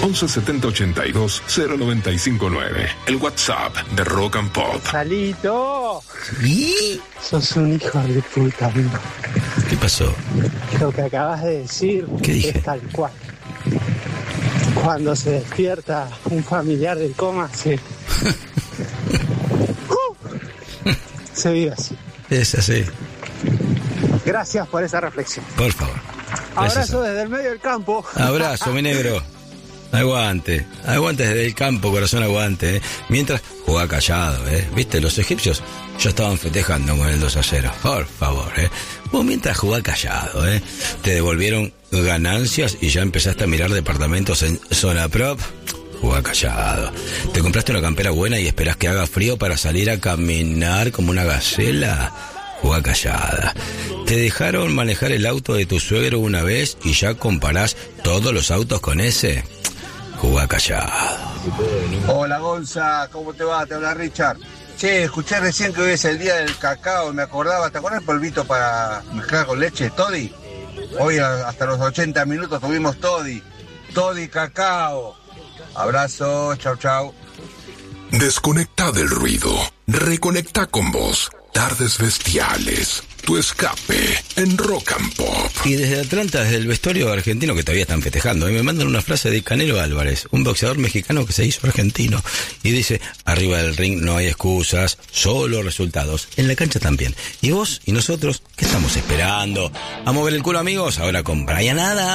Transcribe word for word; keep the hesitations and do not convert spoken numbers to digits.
once setenta ochenta y dos cero noventa y cinco nueve. El WhatsApp de Rock and Pop. ¡Salito! ¿Y? Sos un hijo de puta, amigo. ¿Qué pasó? Lo que acabas de decir ¿Qué dije? es tal cual. Cuando se despierta un familiar del coma, se... uh, se vive así. Es así. Gracias por esa reflexión. Por favor. Gracias. Abrazo desde el medio del campo. Abrazo, mi negro. Aguante. Aguante desde el campo, corazón, aguante. ¿eh? Mientras jugá callado, ¿eh? ¿Viste? Los egipcios ya estaban festejando con el dos a cero. Por favor, ¿eh? Vos mientras jugá callado, ¿eh? Te devolvieron ganancias y ya empezaste a mirar departamentos en zona prop. Jugá callado. Te compraste una campera buena y esperás que haga frío para salir a caminar como una gacela. Jugá callada. Te dejaron manejar el auto de tu suegro una vez y ya comparás todos los autos con ese. Jugá callado. Hola Gonza, ¿cómo te va? Te habla Richard. Che, escuché recién que hoy es el día del cacao, me acordaba, ¿te acuerdas el polvito para mezclar con leche? Toddy. Hoy a- hasta los ochenta minutos tuvimos Toddy. Toddy cacao. Abrazo, chau chau. Desconecta del ruido. Reconecta con vos. Tardes bestiales. Tu escape en Rock and Pop. Y desde Atlanta, desde el vestuario argentino que todavía están festejando, ¿eh? Me mandan una frase de Canelo Álvarez, un boxeador mexicano que se hizo argentino. Y dice, arriba del ring no hay excusas, solo resultados. En la cancha también. Y vos y nosotros, ¿qué estamos esperando? A mover el culo, amigos, ahora con Brian Adams.